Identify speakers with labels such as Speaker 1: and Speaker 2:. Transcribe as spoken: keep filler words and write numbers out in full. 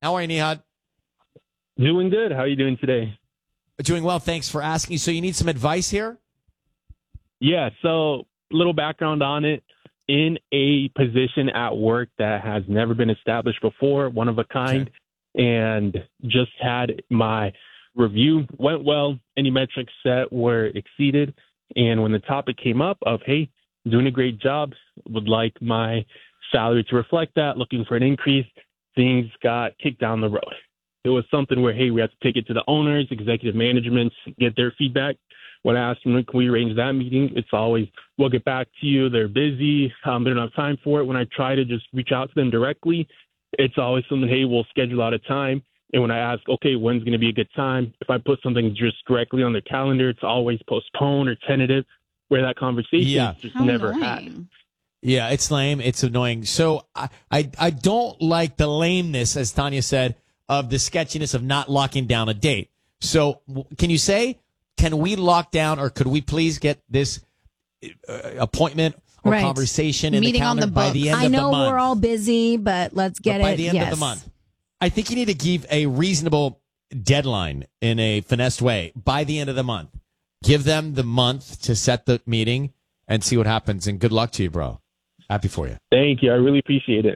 Speaker 1: How are you, Nihad?
Speaker 2: Doing good. How are you doing today?
Speaker 1: Doing well. Thanks for asking. So you need some advice here?
Speaker 2: Yeah, so little background on it. In a position at work that has never been established before, one of a kind, okay. and just had my review went well. Any metrics set were exceeded. And when the topic came up of, hey, doing a great job, would like my salary to reflect that, looking for an increase, things got kicked down the road. It was something where, hey, we have to take it to the owners, executive management, get their feedback. When I asked them, can we arrange that meeting? It's always, we'll get back to you. They're busy. Um, they don't have time for it. When I try to just reach out to them directly, it's always something, hey, we'll schedule out a time. And when I ask, okay, when's going to be a good time? If I put something just directly on their calendar, it's always postponed or tentative, where that conversation
Speaker 1: yeah.
Speaker 2: is just
Speaker 3: How
Speaker 2: never
Speaker 3: annoying.
Speaker 2: had.
Speaker 1: Yeah, it's lame. It's annoying. So I, I, I don't like the lameness, as Tanya said, of the sketchiness of not locking down a date. So can you say, can we lock down, or could we please get this uh, appointment or
Speaker 3: Right.
Speaker 1: conversation in
Speaker 3: Meeting
Speaker 1: the calendar
Speaker 3: on the
Speaker 1: by
Speaker 3: book.
Speaker 1: the end
Speaker 3: I
Speaker 1: of the
Speaker 3: know
Speaker 1: month?
Speaker 3: we're all busy, but let's get
Speaker 1: But by
Speaker 3: it.
Speaker 1: the end
Speaker 3: yes.
Speaker 1: of the month. I think you need to give a reasonable deadline in a finessed way by the end of the month. Give them the month to set the meeting and see what happens. And good luck to you, bro. Happy for you.
Speaker 2: Thank you. I really appreciate it.